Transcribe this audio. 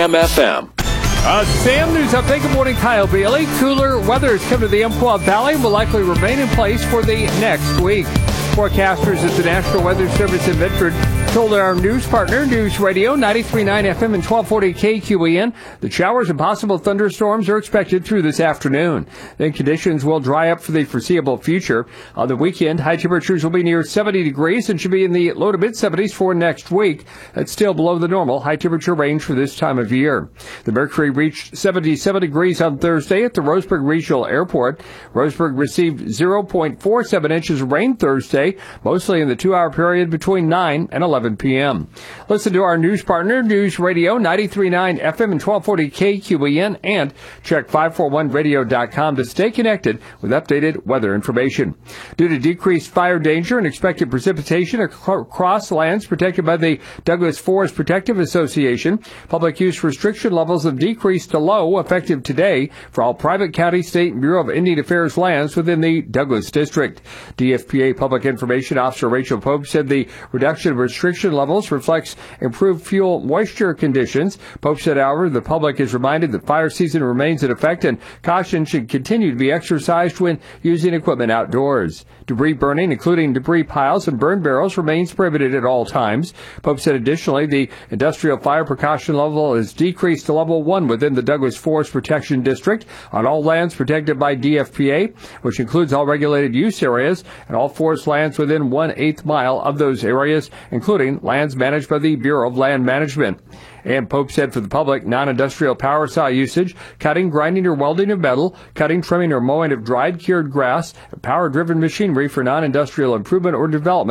Jam FM. Sam, news update. Good morning, Kyle Bailey. Cooler weather has come to the Umpqua Valley and will likely remain in place for the next week. Forecasters at the National Weather Service in Medford told our news partner, News Radio 93.9 FM and 1240 KQEN, the showers and possible thunderstorms are expected through this afternoon. Then conditions will dry up for the foreseeable future. On the weekend, high temperatures will be near 70 degrees and should be in the low to mid-70s for next week. That's still below the normal high temperature range for this time of year. The mercury reached 77 degrees on Thursday at the Roseburg Regional Airport. Roseburg received 0.47 inches of rain Thursday, mostly in the 2-hour period between 9 and 11 p.m. Listen to our news partner, News Radio 93.9 FM and 1240 KQEN, and check 541radio.com to stay connected with updated weather information. Due to decreased fire danger and expected precipitation across lands protected by the Douglas Forest Protective Association, public use restriction levels have decreased to low effective today for all private county, state, and Bureau of Indian Affairs lands within the Douglas District. DFPA Public Information Officer Rachel Pope said the reduction of restriction levels reflects improved fuel moisture conditions. Pope said, however, the public is reminded that fire season remains in effect and caution should continue to be exercised when using equipment outdoors. Debris burning, including debris piles and burn barrels, remains prohibited at all times. Pope said additionally the industrial fire precaution level is decreased to level 1 within the Douglas Forest Protection District on all lands protected by DFPA, which includes all regulated use areas and all forest lands within 1/8 mile of those areas, including lands managed by the Bureau of Land Management. And Pope said for the public, non-industrial power saw usage, cutting, grinding, or welding of metal, cutting, trimming, or mowing of dried, cured grass, and power-driven machinery for non-industrial improvement or development